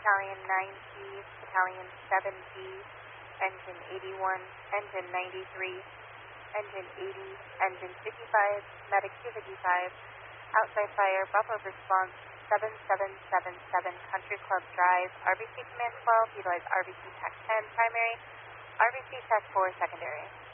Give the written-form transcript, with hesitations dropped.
Battalion 9C, Battalion 7B, Engine 81, Engine 93, Engine 80, Engine 55, Medic 255, outside fire, Buffalo response 7777 Country Club Drive, RBC Command 12, utilize RBC TAC 10 primary, RBC TAC 4 secondary.